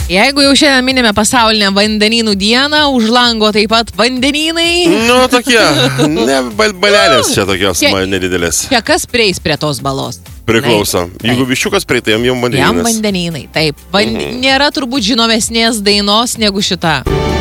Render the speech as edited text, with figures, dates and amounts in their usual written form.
Jeigu jau šiandien minime pasaulinę vandenynų dieną, už lango taip pat vandenynai. Nu, tokie, ne balelės čia tokios nedidelės. Čia kas prieis prie tos balos? Priklauso. Jeigu viščiukas prieita, jam vandenynai. Jam vandenynai, taip. Nėra turbūt žinomesnės dainos negu šita.